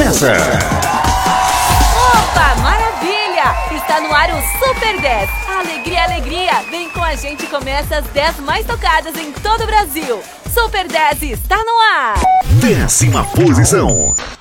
começa! Opa, maravilha! Está no ar o Super 10. Alegria, alegria! Vem com a gente e começa as 10 mais tocadas em todo o Brasil. Super 10 está no ar! 10ª posição.